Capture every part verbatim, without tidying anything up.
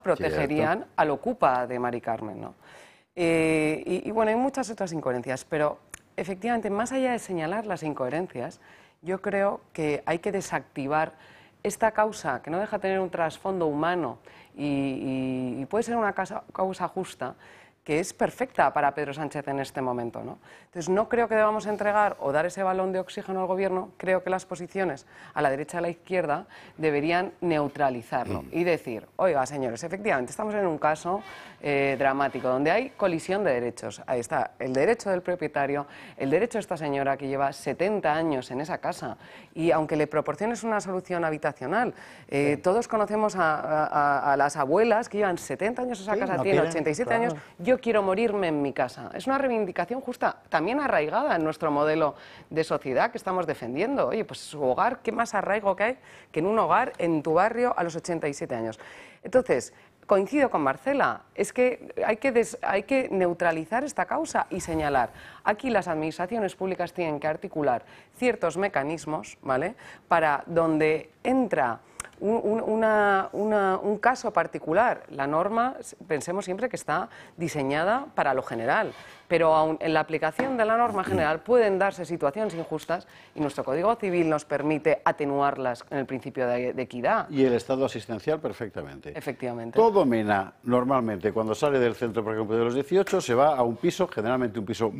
protegerían Cierto. al ocupa de Mari Carmen, ¿no? Eh, y, y bueno, hay muchas otras incoherencias, pero efectivamente, más allá de señalar las incoherencias, yo creo que hay que desactivar esta causa, que no deja de tener un trasfondo humano y, y, y puede ser una causa, causa justa, que es perfecta para Pedro Sánchez en este momento, ¿no? Entonces, no creo que debamos entregar o dar ese balón de oxígeno al gobierno. Creo que las posiciones a la derecha y a la izquierda deberían neutralizarlo y decir, oiga, señores, efectivamente, estamos en un caso eh, dramático, donde hay colisión de derechos. Ahí está, el derecho del propietario, el derecho de esta señora que lleva setenta años en esa casa, y aunque le proporciones una solución habitacional, eh, sí. todos conocemos a, a, a las abuelas que llevan setenta años en esa sí, casa, no tienen ochenta y siete claro. años, yo quiero morirme en mi casa. Es una reivindicación justa, también arraigada en nuestro modelo de sociedad que estamos defendiendo. Oye, pues su hogar, ¿qué más arraigo que hay que en un hogar en tu barrio a los ochenta y siete años? Entonces, coincido con Marcela, es que hay que, des, hay que neutralizar esta causa y señalar, aquí las administraciones públicas tienen que articular ciertos mecanismos, ¿vale?, para donde entra Un, una, una, un caso particular. La norma, pensemos siempre que está diseñada para lo general, pero aun en la aplicación de la norma general pueden darse situaciones injustas y nuestro Código Civil nos permite atenuarlas en el principio de, de equidad. Y el estado asistencial perfectamente. Efectivamente. Todo mena, normalmente, cuando sale del centro, por ejemplo, de los dieciocho, se va a un piso, generalmente un piso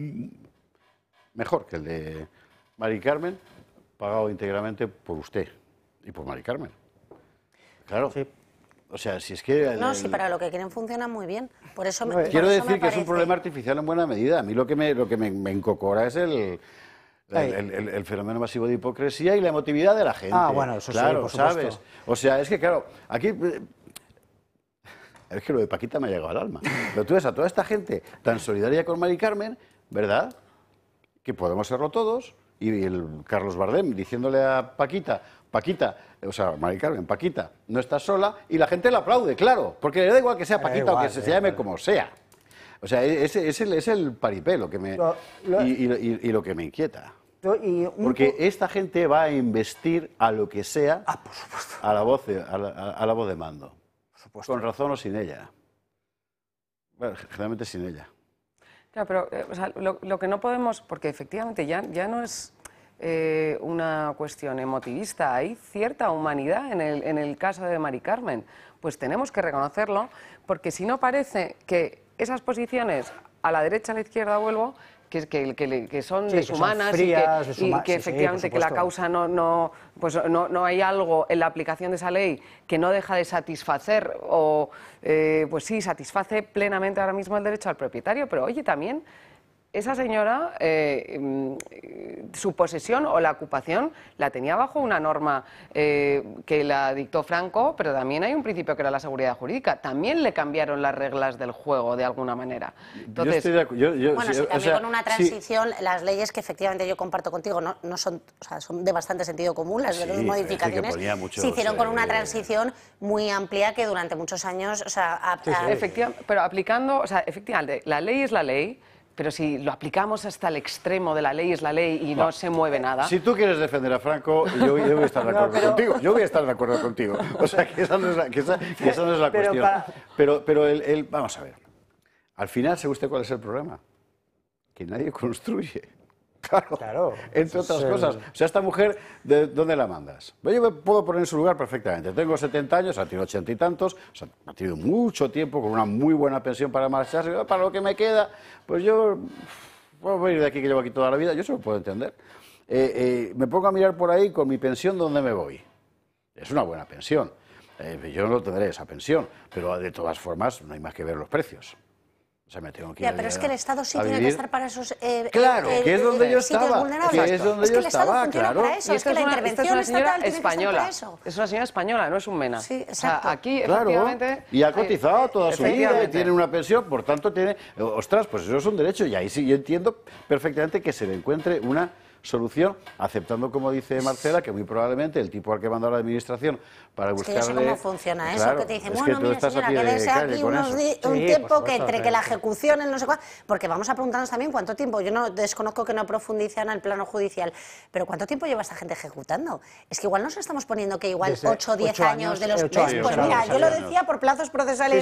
mejor que el de Mari Carmen, pagado íntegramente por usted y por Mari Carmen. Claro, sí. O sea, si es que... No, el, si para lo que quieren funciona muy bien. Por eso me, Quiero por eso decir me que es un problema artificial en buena medida. A mí lo que me, lo que me, me encocora es el, el, el, el, el fenómeno masivo de hipocresía y la emotividad de la gente. Ah, bueno, eso claro, sí, por supuesto. ¿sabes? O sea, es que claro, aquí... Es que lo de Paquita me ha llegado al alma. Pero tú ves a toda esta gente tan solidaria con Mari Carmen, ¿verdad?, que podemos serlo todos, y el Carlos Bardem diciéndole a Paquita... Paquita, o sea, Mari Carmen, Paquita, no estás sola, y la gente la aplaude, claro, porque le da igual que sea Paquita igual, o que se, se llame como sea. O sea, ese es el, es el paripé lo que me, lo, lo, y, y, y lo que me inquieta. Y un porque esta gente va a investir a lo que sea ah, por supuesto. a la voz de, a la, a la voz de mando. Por supuesto. Con razón o sin ella. Bueno, generalmente sin ella. Claro, pero eh, o sea, lo, lo que no podemos, porque efectivamente ya, ya no es... Eh, una cuestión emotivista, hay cierta humanidad en el, en el caso de Mari Carmen, pues tenemos que reconocerlo, porque si no parece que esas posiciones a la derecha, a la izquierda, vuelvo, que, que, que, que son sí, deshumanas que son frías, y que, deshuma... y que sí, efectivamente sí, que la causa no, no, pues no, no hay algo en la aplicación de esa ley que no deja de satisfacer o, eh, pues sí, satisface plenamente ahora mismo el derecho al propietario, pero oye, también... Esa señora, eh, su posesión o la ocupación la tenía bajo una norma eh, que la dictó Franco, pero también hay un principio que era la seguridad jurídica. También le cambiaron las reglas del juego de alguna manera. Entonces, yo estoy de yo, yo, bueno, sí, sí, también o sea, con una transición, sí. Las leyes que efectivamente yo comparto contigo no, no son, o sea, son de bastante sentido común, las sí, dos modificaciones es muchos, se hicieron con una transición muy amplia que durante muchos años, o sea, a, sí, sí. A... Efectivamente, pero aplicando, o sea, efectivamente, la ley es la ley. Pero si lo aplicamos hasta el extremo de la ley es la ley y no, no se mueve nada... Si tú quieres defender a Franco, yo, yo voy a estar de acuerdo no, pero... contigo. Yo voy a estar de acuerdo contigo. O sea, que esa no es la, que esa, que esa no es la pero cuestión. Para... Pero, pero el, el... Vamos a ver. Al final, ¿sabe usted cuál es el problema? Que nadie construye. Claro, claro, entre otras el... cosas. O sea, esta mujer, ¿de dónde la mandas? Yo me puedo poner en su lugar perfectamente. Tengo setenta años, ha tenido ochenta y tantos, o sea, ha tenido mucho tiempo con una muy buena pensión para marcharse. Para lo que me queda, pues yo puedo venir de aquí que llevo aquí toda la vida, yo se lo puedo entender. Eh, eh, me pongo a mirar por ahí con mi pensión, ¿dónde me voy? Es una buena pensión. Eh, yo no tendré esa pensión, pero de todas formas no hay más que ver los precios. O sea, me tengo que ir ya, pero es que el Estado sí tiene que estar para esos eh, claro, eh, que es donde eh, yo sitios estaba, vulnerables. que es donde es yo que el Estado estaba, funciona claro. para eso, Y es que la una, intervención esta es una estatal española, tiene que estar para eso. Es una señora española, no es un mena. Sí, exacto. O sea, aquí, claro, efectivamente... y ha cotizado toda su vida y tiene una una pensión, por tanto tiene... Ostras, pues eso es un derecho y ahí sí yo entiendo perfectamente que se le encuentre una solución, aceptando, como dice Marcela, que muy probablemente el tipo al que manda la administración para buscarle... Es que yo sé cómo funciona eso, claro, que te dicen, es bueno, que tú mira, estás señora, a pie de quédese calle aquí con unos eso. di- un Sí, tiempo por que supuesto, entre que la sí. ejecución, el no sé cuál, porque vamos a preguntarnos también cuánto tiempo, yo no desconozco que no profundizan al plano judicial, pero ¿cuánto tiempo lleva esta gente ejecutando? Es que igual nos estamos poniendo que igual Desde ocho o diez ocho años años, de los... ocho ¿ves? años, Pues claro, mira, ocho yo lo años. decía por plazos procesales